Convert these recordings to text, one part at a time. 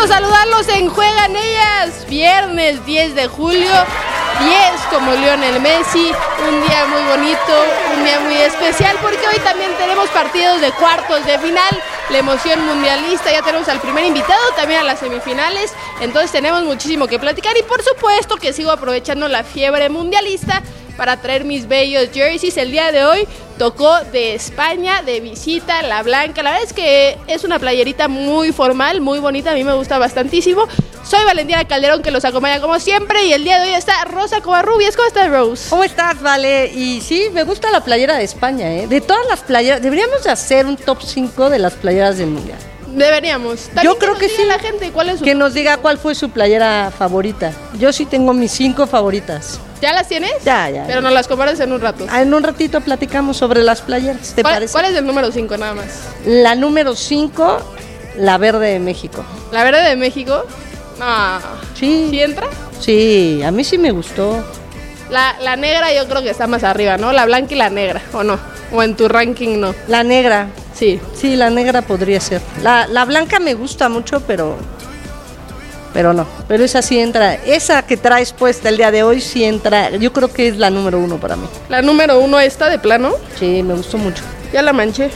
gusto saludarlos en Juegan Ellas, viernes 10 de julio, 10 como Lionel Messi, un día muy bonito, un día muy especial porque hoy también tenemos partidos de cuartos de final, la emoción mundialista, ya tenemos al primer invitado, también a las semifinales, entonces tenemos muchísimo que platicar y por supuesto que sigo aprovechando la fiebre mundialista para traer mis bellos jerseys. El día de hoy tocó de España, de visita, la blanca. La verdad es que es una playerita muy formal, muy bonita, a mí me gusta bastantísimo. Soy Valentina Calderón, que los acompaña como siempre, y el día de hoy está Rosa Covarrubias. ¿Cómo estás, Rose? ¿Cómo estás, Vale? Y sí, me gusta la playera de España, ¿eh? De todas las playeras, deberíamos de hacer un top 5 de las playeras del Mundial. Deberíamos. Yo creo que sí. La gente, ¿cuál es su... Que nos diga cuál fue su playera favorita. Yo sí tengo mis 5 favoritas. ¿Ya las tienes? Ya. Pero nos las comparas en un rato. En un ratito platicamos sobre las playeras, ¿te parece? ¿Cuál es el número 5 nada más? La número 5, la verde de México. ¿La verde de México? No. Sí. ¿Sí entra? Sí, a mí sí me gustó. La negra yo creo que está más arriba, ¿no? La blanca y la negra, ¿o no? O en tu ranking no. La negra. Sí. Sí, la negra podría ser. La blanca me gusta mucho, pero no. Pero esa sí entra. Esa que traes puesta el día de hoy sí entra. Yo creo que es la número 1 para mí. ¿La número 1 esta de plano? Sí, me gustó mucho. Ya la manché.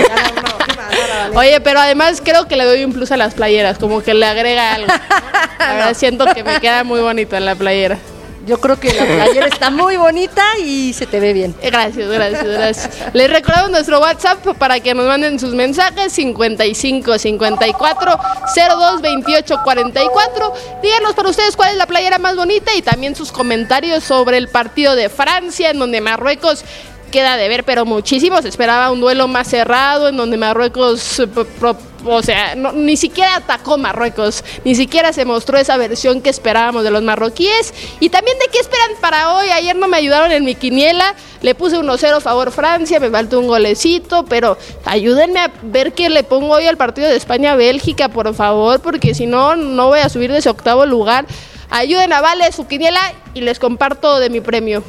Oye, pero además creo que le doy un plus a las playeras, como que le agrega algo. La verdad siento que me queda muy bonito en la playera. Yo creo que la playera está muy bonita y se te ve bien. Gracias. Les recordamos nuestro WhatsApp para que nos manden sus mensajes: 55 54 02 28 44. Díganos para ustedes cuál es la playera más bonita y también sus comentarios sobre el partido de Francia, en donde Marruecos queda de ver, pero muchísimo. Se esperaba un duelo más cerrado, en donde Marruecos, ni siquiera atacó Marruecos, ni siquiera se mostró esa versión que esperábamos de los marroquíes. Y también de qué esperan para hoy. Ayer no me ayudaron en mi quiniela, le puse 1-0 favor Francia, me faltó un golecito, pero ayúdenme a ver qué le pongo hoy al partido de España-Bélgica, por favor, porque si no, no voy a subir de ese octavo lugar. Ayuden a Vale su quiniela y les comparto de mi premio.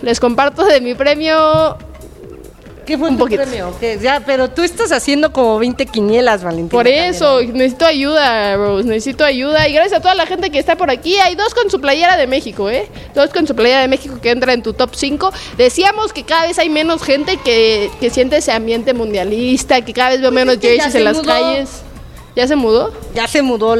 ¿Qué fue tu premio? Ya, pero tú estás haciendo como 20 quinielas, Valentina. Por eso, necesito ayuda, Rose, necesito ayuda. Y gracias a toda la gente que está por aquí. Hay 2 con su playera de México, 2 con su playera de México que entra en tu top 5. Decíamos que cada vez hay menos gente que siente ese ambiente mundialista, que cada vez veo menos jerseys en las calles. ¿Ya se mudó? Ya se mudó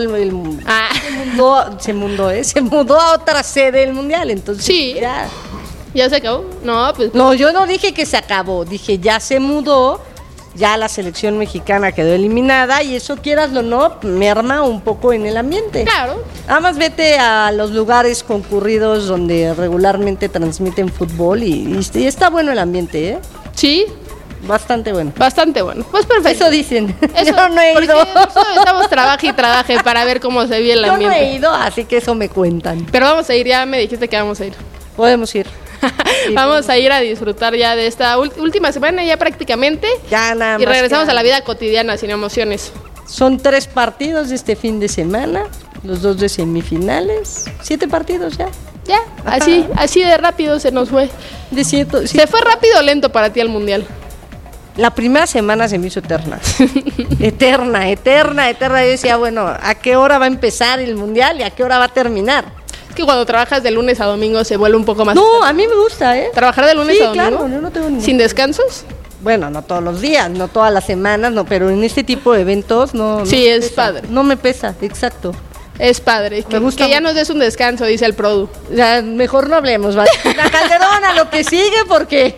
se mudó a otra sede del Mundial, entonces sí. ¿Ya se acabó? No, pues... No, yo no dije que se acabó, dije ya se mudó, ya la selección mexicana quedó eliminada y eso, quieras o no, merma un poco en el ambiente. Claro. Además vete a los lugares concurridos donde regularmente transmiten fútbol y está bueno el ambiente, ¿eh? Sí. Bastante bueno. Pues perfecto. Eso dicen. Eso, yo no he ido. Nosotros estamos trabaje y trabaje para ver cómo se ve el ambiente. Yo no he ido, así que eso me cuentan. Pero vamos a ir, ya me dijiste que vamos a ir. Podemos ir. Vamos a ir a disfrutar ya de esta última semana ya prácticamente. Ya nada más. Y regresamos a la vida cotidiana sin emociones. Son 3 partidos de este fin de semana, los 2 de semifinales, 7 partidos ya. Ya, así de rápido se nos fue. Se fue rápido o lento para ti el Mundial. La primera semana se me hizo eterna. eterna. Yo decía, bueno, ¿a qué hora va a empezar el Mundial y a qué hora va a terminar? Es que cuando trabajas de lunes a domingo se vuelve un poco más... No, a mí me gusta, ¿Trabajar de lunes a domingo? Claro, yo no tengo ningún... ¿Sin descansos? Bueno, no todos los días, no todas las semanas, no, pero en este tipo de eventos no... Sí, es padre. No me pesa, exacto. Es padre, que ya nos des un descanso, dice el Produ. Ya, mejor no hablemos, ¿vale? La Calderón a lo que sigue, porque...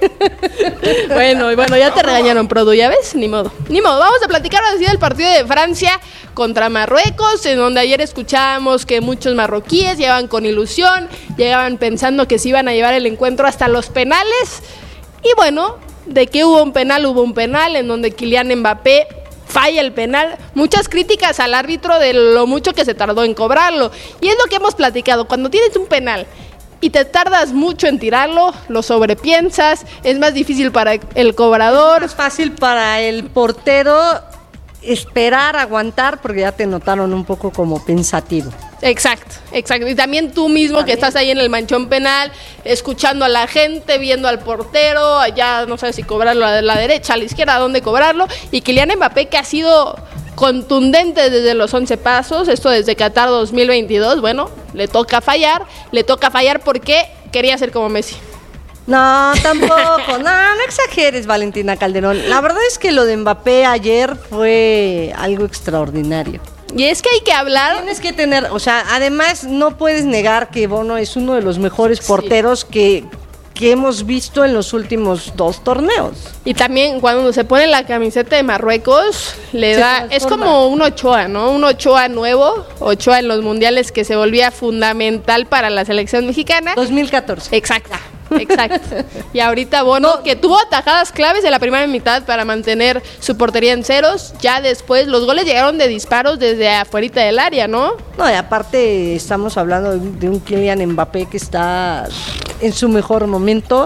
Bueno, ya te regañaron, Produ, ¿ya ves? Ni modo. Vamos a platicar así del partido de Francia contra Marruecos, en donde ayer escuchábamos que muchos marroquíes llegaban con ilusión, llegaban pensando que se iban a llevar el encuentro hasta los penales. Y bueno, de que hubo un penal, en donde Kylian Mbappé falla el penal, muchas críticas al árbitro de lo mucho que se tardó en cobrarlo, y es lo que hemos platicado, cuando tienes un penal y te tardas mucho en tirarlo, lo sobrepiensas, es más difícil para el cobrador. Es fácil para el portero esperar, aguantar, porque ya te notaron un poco como pensativo. Exacto. Y también tú mismo que estás ahí en el manchón penal, escuchando a la gente, viendo al portero, ya no sabes si cobrarlo a la derecha, a la izquierda, a dónde cobrarlo. Y Kylian Mbappé, que ha sido contundentes desde los 11 pasos, esto desde Qatar 2022, bueno, le toca fallar porque quería ser como Messi. No, tampoco, no exageres, Valentina Calderón. La verdad es que lo de Mbappé ayer fue algo extraordinario. Y es que hay que hablar. Tienes que tener, o sea, además no puedes negar que Bono es uno de los mejores porteros que hemos visto en los últimos 2 torneos. Y también cuando se pone la camiseta de Marruecos, le da, es como un Ochoa, ¿no? Un Ochoa nuevo, Ochoa en los mundiales que se volvía fundamental para la selección mexicana. 2014. Exacto. Y ahorita Bono, que tuvo atajadas claves en la primera mitad para mantener su portería en ceros, ya después los goles llegaron de disparos desde afuerita del área, ¿no? No, y aparte estamos hablando de un Kylian Mbappé que está en su mejor momento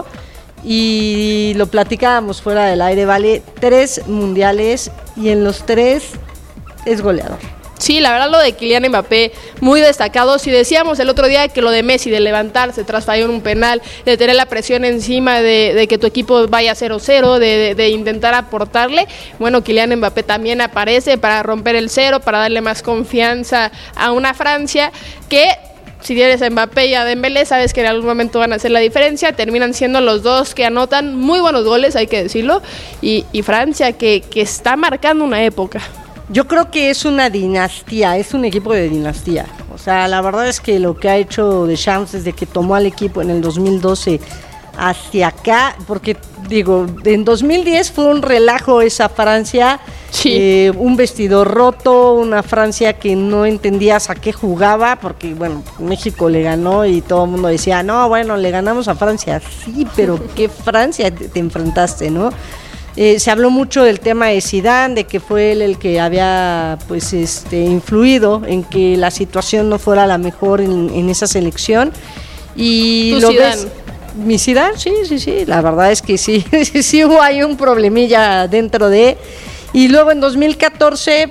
y lo platicábamos fuera del aire, vale 3 mundiales y en los 3 es goleador. Sí, la verdad lo de Kylian Mbappé muy destacado. Si decíamos el otro día que lo de Messi, de levantarse tras fallar un penal, de tener la presión encima de que tu equipo vaya 0-0, de intentar aportarle, bueno, Kylian Mbappé también aparece para romper el cero, para darle más confianza a una Francia que, si tienes a Mbappé y a Dembélé, sabes que en algún momento van a hacer la diferencia. Terminan siendo los dos que anotan muy buenos goles, hay que decirlo, y Francia que está marcando una época. Yo creo que es una dinastía, es un equipo de dinastía. O sea, la verdad es que lo que ha hecho Deschamps desde que tomó al equipo en el 2012 hacia acá, porque digo, en 2010 fue un relajo esa Francia, sí. Un vestidor roto, una Francia que no entendías a qué jugaba, porque bueno, México le ganó y todo el mundo decía, no, bueno, le ganamos a Francia, sí, pero ¿qué Francia te enfrentaste, no? Se habló mucho del tema de Zidane, de que fue él el que había pues influido en que la situación no fuera la mejor en esa selección. Y ¿Tu lo Zidane? ves, mi Zidane, sí, la verdad es que sí, sí hubo ahí un problemilla dentro de. Y luego en 2014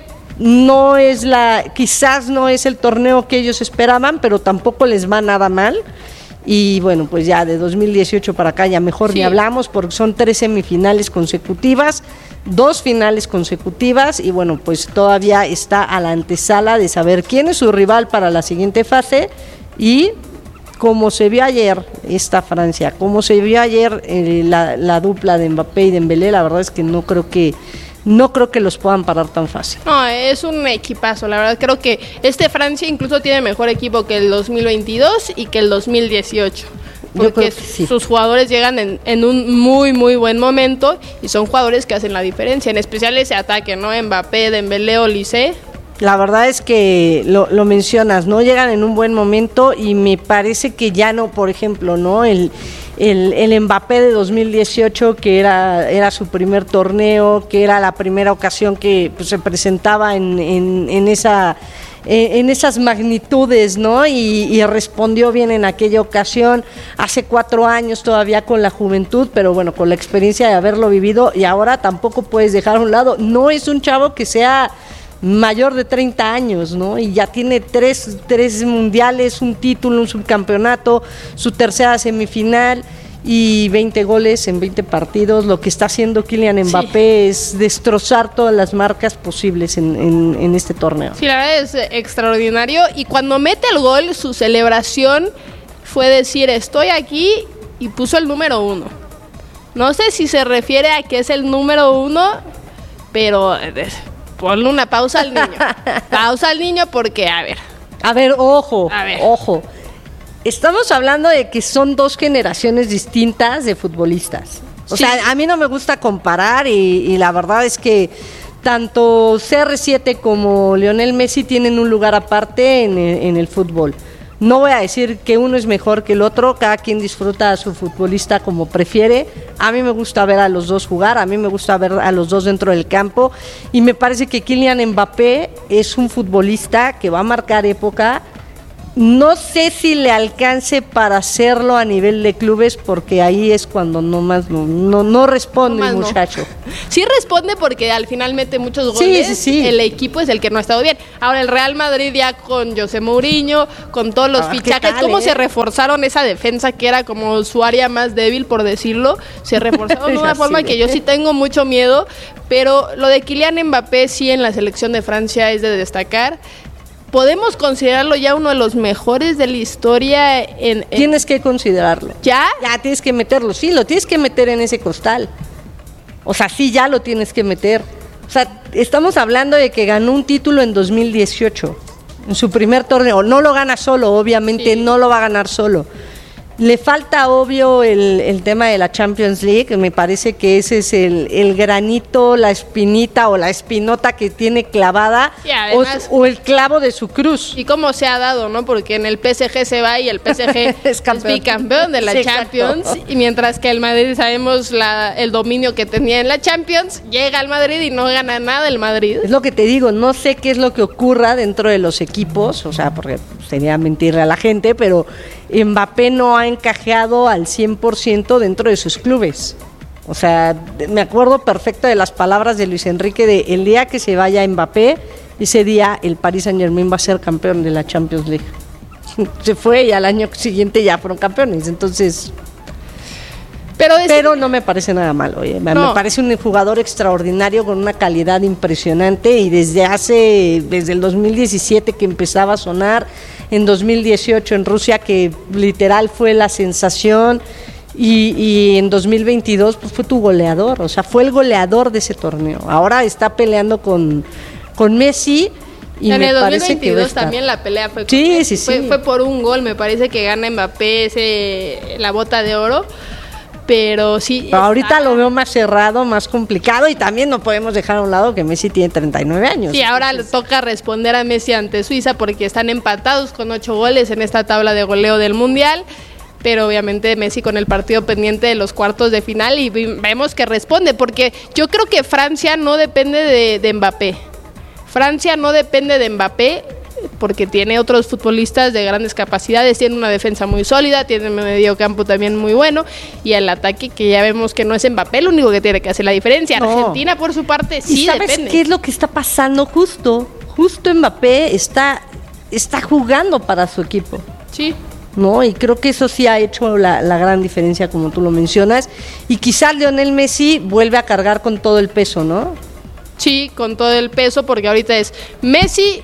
quizás no es el torneo que ellos esperaban, pero tampoco les va nada mal. Y bueno, pues ya de 2018 para acá ya mejor ni hablamos, porque son 3 semifinales consecutivas, 2 finales consecutivas, y bueno, pues todavía está a la antesala de saber quién es su rival para la siguiente fase. Y como se vio ayer esta Francia, como se vio ayer la dupla de Mbappé y Dembélé, la verdad es que no creo que los puedan parar tan fácil. No, es un equipazo, la verdad creo que Francia incluso tiene mejor equipo que el 2022 y que el 2018. Porque sí. Sus jugadores llegan en un muy, muy buen momento y son jugadores que hacen la diferencia, en especial ese ataque, ¿no? Mbappé, Dembélé, Olise. La verdad es que lo mencionas, ¿no? Llegan en un buen momento y me parece que ya no, por ejemplo, ¿no? El Mbappé de 2018, que era su primer torneo, que era la primera ocasión que pues, se presentaba en esas magnitudes, ¿no? Y respondió bien en aquella ocasión, hace 4 años todavía con la juventud, pero bueno, con la experiencia de haberlo vivido, y ahora tampoco puedes dejar a un lado, no es un chavo que sea mayor de 30 años, ¿no? Y ya tiene 3 mundiales, un título, un subcampeonato, su tercera semifinal y 20 goles en 20 partidos. Lo que está haciendo Kylian Mbappé es destrozar todas las marcas posibles en este torneo. Sí, la verdad es extraordinario, y cuando mete el gol, su celebración fue decir, estoy aquí, y puso el número 1. No sé si se refiere a que es el número 1, pero ponle una pausa al niño. Pausa al niño porque, a ver, ojo. Estamos hablando de que son 2 generaciones distintas de futbolistas. O sea, a mí no me gusta comparar y la verdad es que tanto CR7 como Lionel Messi tienen un lugar aparte en el fútbol. No voy a decir que uno es mejor que el otro, cada quien disfruta a su futbolista como prefiere. A mí me gusta ver a los dos jugar, a mí me gusta ver a los dos dentro del campo, y me parece que Kylian Mbappé es un futbolista que va a marcar época No sé si le alcance para hacerlo a nivel de clubes, porque ahí es cuando no responde el muchacho. No. Sí responde porque al final mete muchos goles, sí. El equipo es el que no ha estado bien. Ahora el Real Madrid ya con José Mourinho, con todos los fichajes, cómo se reforzaron esa defensa que era como su área más débil, por decirlo, se reforzaron de una forma que yo sí tengo mucho miedo, pero lo de Kylian Mbappé sí en la selección de Francia es de destacar. ¿Podemos considerarlo ya uno de los mejores de la historia? Tienes que considerarlo. ¿Ya? Ya tienes que meterlo, sí, lo tienes que meter en ese costal. O sea, sí, ya lo tienes que meter. O sea, estamos hablando de que ganó un título en 2018, en su primer torneo. No lo gana solo, obviamente, sí. No lo va a ganar solo. Le falta, obvio, el tema de la Champions League. Me parece que ese es el granito, la espinita o la espinota que tiene clavada, sí, además, o el clavo de su cruz. Y cómo se ha dado, ¿no? Porque en el PSG se va y el PSG es bicampeón de la Champions. Exacto. Y mientras que el Madrid sabemos el dominio que tenía en la Champions, llega al Madrid y no gana nada el Madrid. Es lo que te digo, no sé qué es lo que ocurra dentro de los equipos, o sea, porque sería mentirle a la gente, pero Mbappé no ha encajado al 100% dentro de sus clubes. O sea, me acuerdo perfecto de las palabras de Luis Enrique de el día que se vaya Mbappé, ese día el Paris Saint-Germain va a ser campeón de la Champions League. Se fue y al año siguiente ya fueron campeones, entonces... Pero no me parece nada malo, me parece un jugador extraordinario con una calidad impresionante y desde el 2017 que empezaba a sonar, en 2018 en Rusia que literal fue la sensación y en 2022 pues fue tu goleador, o sea, fue el goleador de ese torneo. Ahora está peleando con Messi. Y en el 2022 también la pelea fue con Messi. Fue por un gol, me parece que gana Mbappé la bota de oro. Pero sí. Ahorita lo veo más cerrado, más complicado y también no podemos dejar a un lado que Messi tiene 39 años. Sí, ahora le toca responder a Messi ante Suiza porque están empatados con 8 goles en esta tabla de goleo del Mundial. Pero obviamente Messi con el partido pendiente de los cuartos de final y vemos que responde porque yo creo que Francia no depende de Mbappé. Francia no depende de Mbappé porque tiene otros futbolistas de grandes capacidades, tiene una defensa muy sólida, tiene un mediocampo también muy bueno y el ataque que ya vemos que no es Mbappé lo único que tiene que hacer la diferencia. No. Argentina por su parte sí depende. ¿Y sabes qué es lo que está pasando? Justo Mbappé está jugando para su equipo. Sí. ¿No? Y creo que eso sí ha hecho la gran diferencia como tú lo mencionas y quizás Lionel Messi vuelve a cargar con todo el peso, ¿no? Sí, con todo el peso porque ahorita es Messi.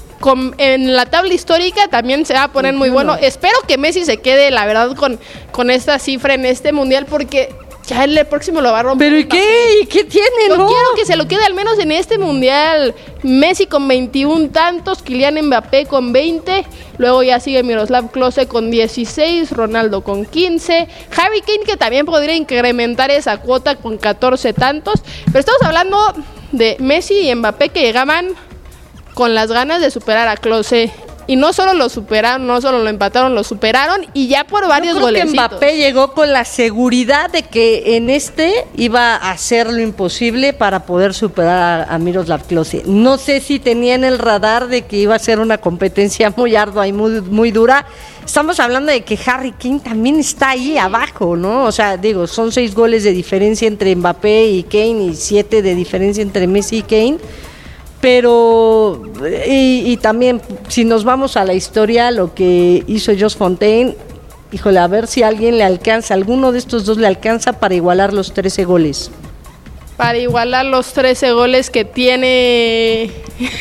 En la tabla histórica también se va a poner muy bueno. Espero que Messi se quede, la verdad, con esta cifra en este mundial, porque ya el próximo lo va a romper. ¿Pero y qué? ¿Y qué tiene? Yo quiero que se lo quede al menos en este mundial. Messi con 21 tantos, Kylian Mbappé con 20, luego ya sigue Miroslav Klose con 16, Ronaldo con 15, Harry Kane que también podría incrementar esa cuota con 14 tantos, pero estamos hablando de Messi y Mbappé que llegaban con las ganas de superar a Klose. Y no solo lo superaron, no solo lo empataron, lo superaron y ya por varios golecitos. Que Mbappé llegó con la seguridad de que en iba a hacer lo imposible para poder superar a Miroslav Klose. No sé si tenía en el radar de que iba a ser una competencia muy ardua y muy, muy dura. Estamos hablando de que Harry Kane también está ahí abajo, ¿no? O sea, digo, son 6 goles de diferencia entre Mbappé y Kane y 7 de diferencia entre Messi y Kane. Pero, y también, si nos vamos a la historia, lo que hizo Jos Fontaine, híjole, a ver si a alguien le alcanza, alguno de estos dos le alcanza para igualar los 13 goles. Para igualar los 13 goles que tiene.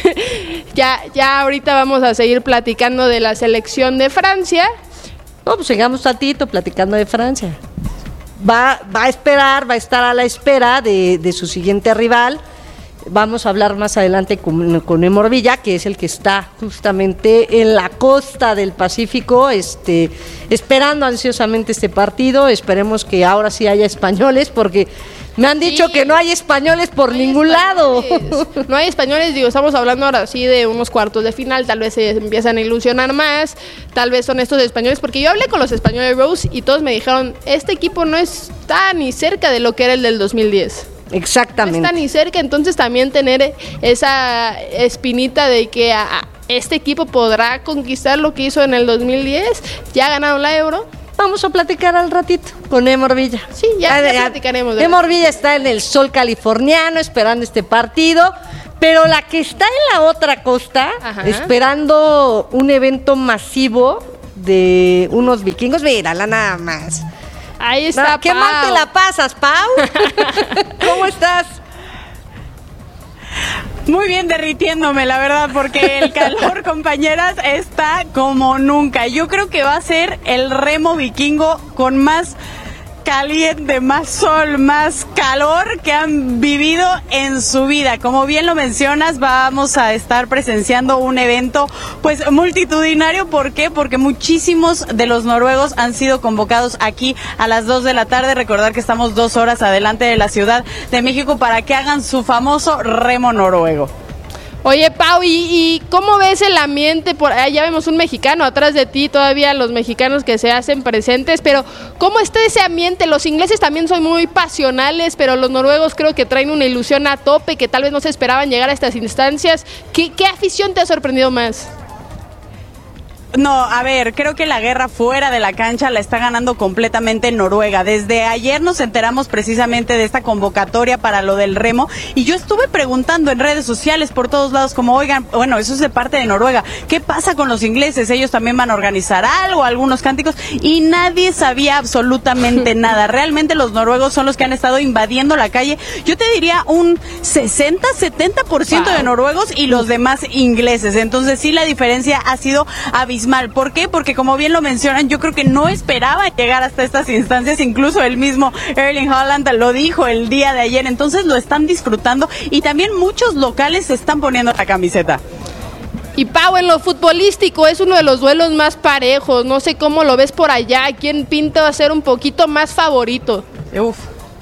ya ahorita vamos a seguir platicando de la selección de Francia. No, pues sigamos tantito platicando de Francia. Va a esperar, va a estar a la espera de su siguiente rival. Vamos a hablar más adelante con Emor Villa, que es el que está justamente en la costa del Pacífico, esperando ansiosamente este partido. Esperemos que ahora sí haya españoles, porque me han dicho que no hay españoles por ningún lado. No hay españoles, digo, estamos hablando ahora sí de unos cuartos de final, tal vez se empiezan a ilusionar más, tal vez son estos españoles, porque yo hablé con los españoles Rose y todos me dijeron, este equipo no está ni cerca de lo que era el del 2010. Exactamente. No está ni cerca, entonces también tener esa espinita de que ¿Este equipo podrá conquistar lo que hizo en el 2010? ¿Ya ganaron la Euro? Vamos a platicar al ratito con Emor Villa. Sí, ya platicaremos. Emor Villa está en el sol californiano esperando este partido, pero la que está en la otra costa, esperando un evento masivo de unos vikingos, mírala nada más. Ahí está, no, ¿qué Pau? mal te la pasas, Pau? ¿Cómo estás? Muy bien, derritiéndome, la verdad, porque el calor, compañeras, está como nunca. Yo creo que va a ser el remo vikingo con más caliente, más sol, más calor que han vivido en su vida. Como bien lo mencionas, vamos a estar presenciando un evento pues multitudinario. ¿Por qué? Porque muchísimos de los noruegos han sido convocados aquí a las 2 de la tarde. Recordar que estamos 2 horas adelante de la Ciudad de México para que hagan su famoso remo noruego. Oye, Pau, ¿y cómo ves el ambiente? Ya vemos un mexicano atrás de ti, todavía los mexicanos que se hacen presentes, pero ¿cómo está ese ambiente? Los ingleses también son muy pasionales, pero los noruegos creo que traen una ilusión a tope, que tal vez no se esperaban llegar a estas instancias. ¿Qué afición te ha sorprendido más? No, a ver, creo que la guerra fuera de la cancha la está ganando completamente Noruega. Desde ayer nos enteramos precisamente de esta convocatoria para lo del remo y yo estuve preguntando en redes sociales por todos lados como, oigan, bueno, eso es de parte de Noruega, ¿qué pasa con los ingleses? Ellos también van a organizar algo, algunos cánticos, y nadie sabía absolutamente nada. Realmente los noruegos son los que han estado invadiendo la calle. Yo te diría un 60-70% de noruegos y los demás ingleses. Entonces sí, la diferencia ha sido abismal. ¿Por qué? Porque como bien lo mencionan, yo creo que no esperaba llegar hasta estas instancias, incluso el mismo Erling Haaland lo dijo el día de ayer, entonces lo están disfrutando y también muchos locales se están poniendo la camiseta. Y Pau, en lo futbolístico es uno de los duelos más parejos, no sé cómo lo ves por allá, ¿quién pinta a ser un poquito más favorito? Uf.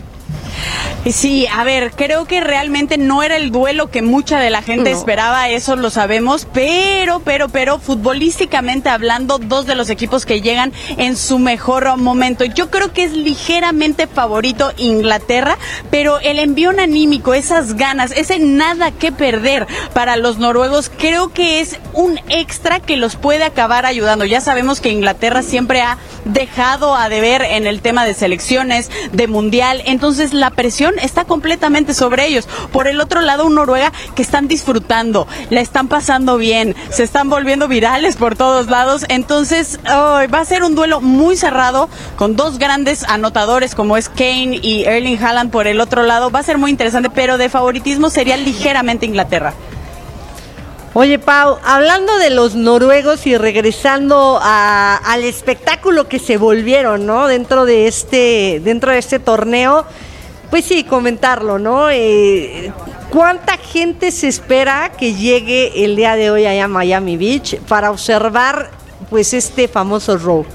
Sí, a ver, creo que realmente no era el duelo que mucha de la gente esperaba, eso lo sabemos, pero, futbolísticamente hablando, dos de los equipos que llegan en su mejor momento. Yo creo que es ligeramente favorito Inglaterra, pero el envión anímico, esas ganas, ese nada que perder para los noruegos, creo que es un extra que los puede acabar ayudando. Ya sabemos que Inglaterra siempre ha dejado a deber en el tema de selecciones, de mundial, entonces la presión está completamente sobre ellos. Por el otro lado, un Noruega que están disfrutando, la están pasando bien, se están volviendo virales por todos lados, entonces va a ser un duelo muy cerrado, con dos grandes anotadores como es Kane y Erling Haaland por el otro lado, va a ser muy interesante, pero de favoritismo sería ligeramente Inglaterra. Oye, Pau, hablando de los noruegos y regresando al espectáculo que se volvieron, ¿no? Dentro de este torneo, pues sí, comentarlo, ¿no? ¿Cuánta gente se espera que llegue el día de hoy allá a Miami Beach para observar, pues, este famoso Raw?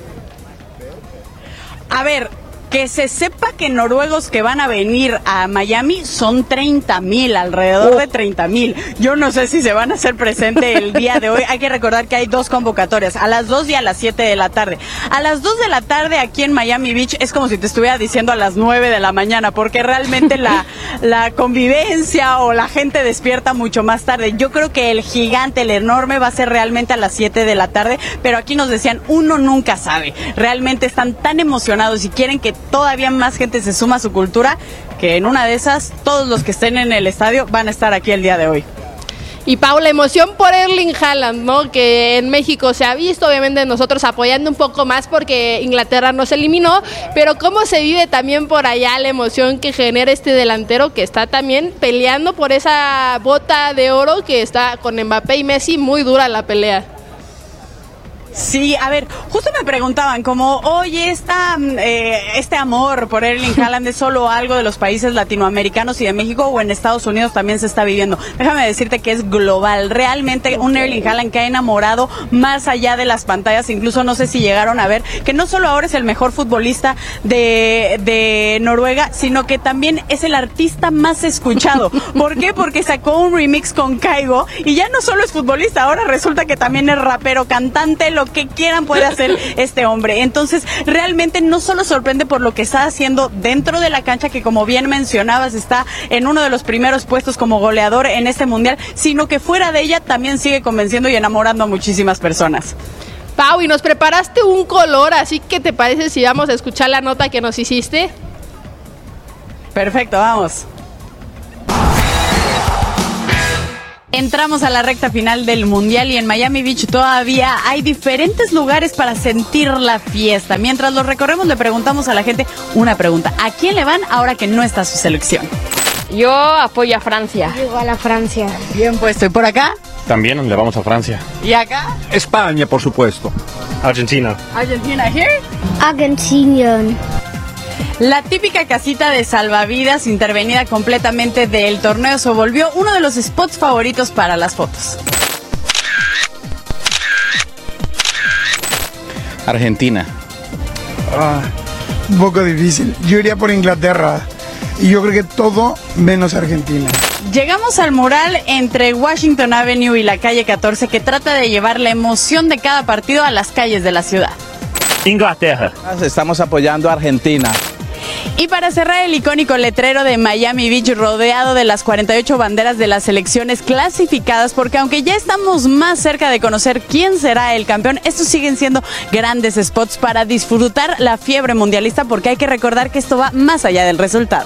A ver, que se sepa que noruegos que van a venir a Miami son 30,000, alrededor de 30,000. Yo no sé si se van a hacer presente el día de hoy. Hay que recordar que hay dos convocatorias, a las 2 y a las 7 de la tarde. A las 2 de la tarde aquí en Miami Beach es como si te estuviera diciendo a las 9 de la mañana, porque realmente la convivencia o la gente despierta mucho más tarde. Yo creo que el gigante, el enorme, va a ser realmente a las 7 de la tarde, pero aquí nos decían, uno nunca sabe. Realmente están tan emocionados y quieren que todavía más gente se suma a su cultura, que en una de esas todos los que estén en el estadio van a estar aquí el día de hoy. Y Paula, emoción por Erling Haaland, ¿no? Que en México se ha visto, obviamente nosotros apoyando un poco más porque Inglaterra nos eliminó, pero cómo se vive también por allá la emoción que genera este delantero que está también peleando por esa bota de oro, que está con Mbappé y Messi, muy dura la pelea. Sí, a ver, justo me preguntaban como, oye, este amor por Erling Haaland es solo algo de los países latinoamericanos y de México, o en Estados Unidos también se está viviendo. Déjame decirte que es global, realmente un Erling Haaland que ha enamorado más allá de las pantallas, incluso no sé si llegaron a ver que no solo ahora es el mejor futbolista de Noruega, sino que también es el artista más escuchado. ¿Por qué? Porque sacó un remix con Kygo y ya no solo es futbolista, ahora resulta que también es rapero, cantante, lo que quieran puede hacer este hombre. Entonces, realmente no solo sorprende por lo que está haciendo dentro de la cancha, que como bien mencionabas, está en uno de los primeros puestos como goleador en este mundial, sino que fuera de ella también sigue convenciendo y enamorando a muchísimas personas. Pau, y nos preparaste un color, así que ¿te parece si vamos a escuchar la nota que nos hiciste? Perfecto, vamos. Entramos a la recta final del Mundial y en Miami Beach todavía hay diferentes lugares para sentir la fiesta. Mientras los recorremos, le preguntamos a la gente una pregunta. ¿A quién le van ahora que no está su selección? Yo apoyo a Francia. Igual a Francia. Bien puesto. ¿Y por acá? También le vamos a Francia. ¿Y acá? España, por supuesto. Argentina. Argentina, here. Argentina. La típica casita de salvavidas, intervenida completamente del torneo, se volvió uno de los spots favoritos para las fotos. Argentina. Un poco difícil. Yo iría por Inglaterra. Y yo creo que todo menos Argentina. Llegamos al mural entre Washington Avenue y la calle 14, que trata de llevar la emoción de cada partido a las calles de la ciudad. Inglaterra. Estamos apoyando a Argentina. Y para cerrar, el icónico letrero de Miami Beach rodeado de las 48 banderas de las selecciones clasificadas, porque aunque ya estamos más cerca de conocer quién será el campeón, estos siguen siendo grandes spots para disfrutar la fiebre mundialista, porque hay que recordar que esto va más allá del resultado.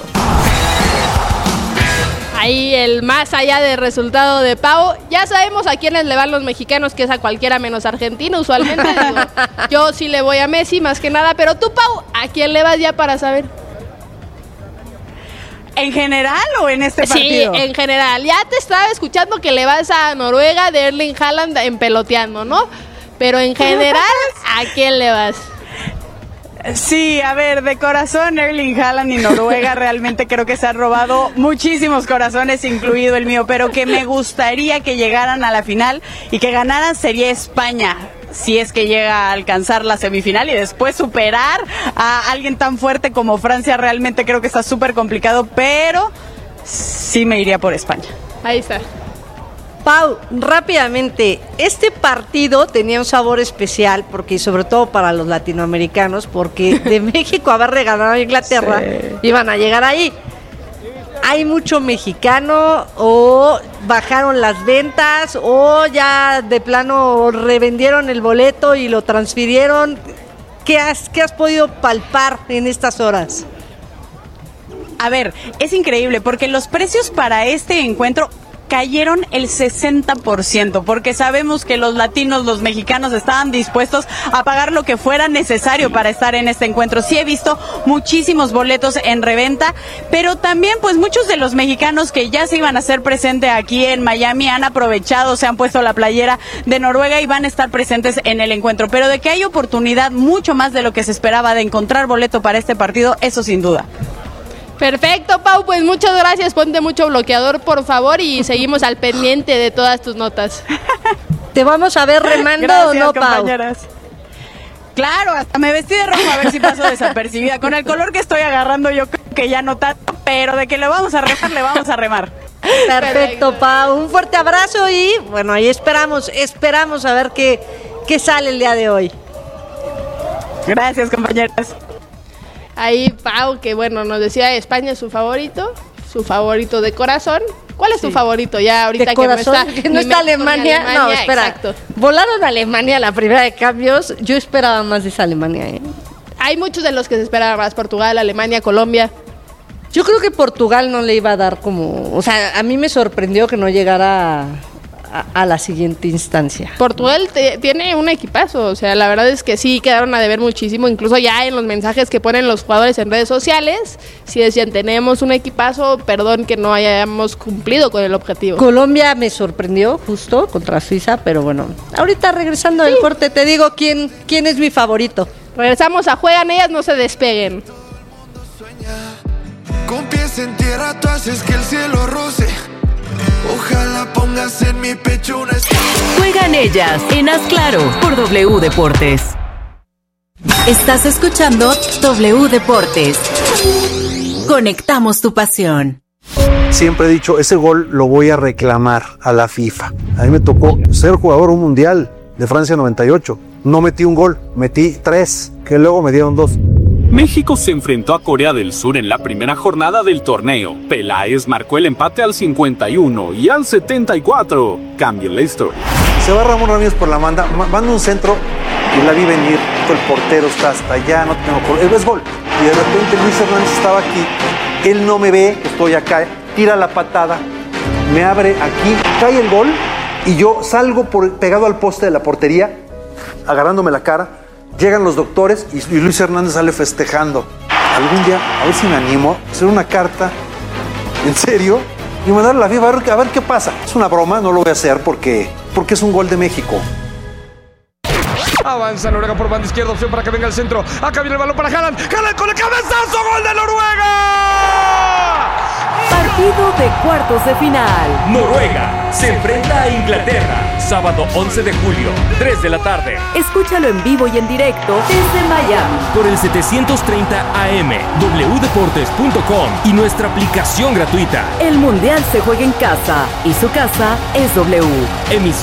Ahí el más allá del resultado de Pau. Ya sabemos a quiénes le van los mexicanos, que es a cualquiera menos Argentina usualmente. Digo, yo sí le voy a Messi más que nada, pero tú, Pau, ¿a quién le vas ya para saber? ¿En general o en este partido? Sí, en general. Ya te estaba escuchando que le vas a Noruega de Erling Haaland en peloteando, ¿no? Pero en general, ¿a quién le vas? Sí, a ver, de corazón Erling Haaland y Noruega realmente creo que se han robado muchísimos corazones, incluido el mío, pero que me gustaría que llegaran a la final y que ganaran sería España, si es que llega a alcanzar la semifinal, y después superar a alguien tan fuerte como Francia. Realmente creo que está súper complicado, pero sí me iría por España. Ahí está. Pau, rápidamente, este partido tenía un sabor especial, porque sobre todo para los latinoamericanos, porque de México haber regalado a Inglaterra, sí, iban a llegar ahí. ¿Hay mucho mexicano o bajaron las ventas o ya de plano revendieron el boleto y lo transfirieron? ¿Qué has podido palpar en estas horas? A ver, es increíble porque los precios para este encuentro cayeron el 60%, porque sabemos que los latinos, los mexicanos estaban dispuestos a pagar lo que fuera necesario para estar en este encuentro. Sí he visto muchísimos boletos en reventa, pero también pues muchos de los mexicanos que ya se iban a hacer presente aquí en Miami han aprovechado, se han puesto la playera de Noruega y van a estar presentes en el encuentro. Pero de que hay oportunidad mucho más de lo que se esperaba de encontrar boleto para este partido, eso sin duda. Perfecto, Pau, pues muchas gracias, ponte mucho bloqueador por favor y seguimos al pendiente de todas tus notas. ¿Te vamos a ver remando gracias, o no, Pau? Compañeras. Claro, hasta me vestí de rojo a ver si paso desapercibida. Con el color que estoy agarrando yo creo que ya no tanto, pero de que le vamos a remar. Perfecto, Pau, un fuerte abrazo y bueno, ahí esperamos a ver qué sale el día de hoy. Gracias, compañeras. Ahí Pau, que bueno, nos decía España es su favorito de corazón. ¿Cuál es tu favorito ya ahorita de corazón, que no está Alemania? No, espera. Exacto. Volaron a Alemania la primera de cambios. Yo esperaba más de esa Alemania, ¿eh? Hay muchos de los que se esperaban más, Portugal, Alemania, Colombia. Yo creo que Portugal no le iba a dar como... O sea, a mí me sorprendió que no llegara a la siguiente instancia. Portugal tiene un equipazo, o sea, la verdad es que sí quedaron a deber muchísimo, incluso ya en los mensajes que ponen los jugadores en redes sociales, sí decían, tenemos un equipazo, perdón que no hayamos cumplido con el objetivo. Colombia me sorprendió justo contra Suiza, pero bueno, ahorita regresando del corte te digo quién es mi favorito. Regresamos a Juegan Ellas, no se despeguen. Con pies en tierra tú haces que el cielo roce. Ojalá pongas en mi pecho una estrella. Juegan Ellas en Haz Claro por W Deportes. Estás escuchando W Deportes. Conectamos tu pasión. Siempre he dicho, ese gol lo voy a reclamar a la FIFA. A mí me tocó ser jugador mundial de Francia 98 no metí un gol, metí 3, que luego me dieron 2. México se enfrentó a Corea del Sur en la primera jornada del torneo. Peláez marcó el empate al 51 y al 74 cambió la historia. Se va Ramón Ramírez por la manda un centro y la vi venir. El portero está hasta allá, no tengo gol. Es gol. Y de repente Luis Hernández estaba aquí. Él no me ve, estoy acá. Tira la patada, me abre aquí, cae el gol y yo salgo pegado al poste de la portería, agarrándome la cara. Llegan los doctores y Luis Hernández sale festejando. Algún día, a ver si me animo, a hacer una carta, en serio, y mandarle a la FIFA a ver qué pasa. Es una broma, no lo voy a hacer porque es un gol de México. Avanza Noruega por banda izquierda, opción para que venga el centro. Acá viene el balón para Haaland. Haaland con el cabezazo, gol de Noruega. Partido de cuartos de final. Noruega se enfrenta a Inglaterra. Sábado 11 de julio, 3 de la tarde. Escúchalo en vivo y en directo desde Miami. Por el 730 AM, wdeportes.com y nuestra aplicación gratuita. El Mundial se juega en casa y su casa es W. Emisión